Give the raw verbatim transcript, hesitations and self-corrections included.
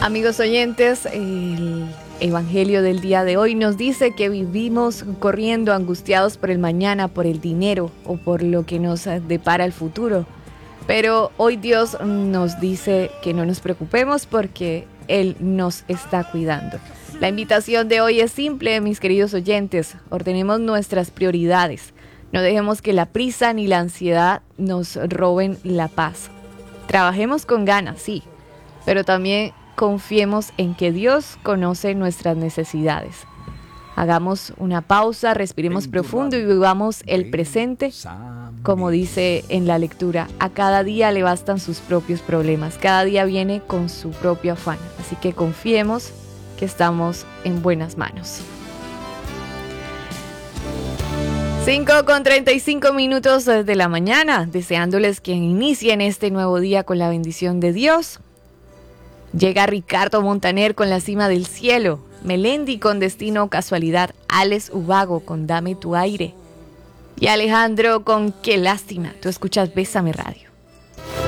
Amigos oyentes, el Evangelio del día de hoy nos dice que vivimos corriendo angustiados por el mañana, por el dinero o por lo que nos depara el futuro. Pero hoy Dios nos dice que no nos preocupemos porque Él nos está cuidando. La invitación de hoy es simple, mis queridos oyentes. Ordenemos nuestras prioridades. No dejemos que la prisa ni la ansiedad nos roben la paz. Trabajemos con ganas, sí, pero también confiemos en que Dios conoce nuestras necesidades. Hagamos una pausa, respiremos profundo y vivamos el presente. Como dice en la lectura, a cada día le bastan sus propios problemas. Cada día viene con su propio afán. Así que confiemos que estamos en buenas manos. cinco con treinta y cinco minutos de la mañana, deseándoles que inicien este nuevo día con la bendición de Dios. Llega Ricardo Montaner con La Cima del Cielo, Melendi con Destino Casualidad, Alex Ubago con Dame tu Aire y Alejandro con Qué Lástima. Tú escuchas Bésame Radio.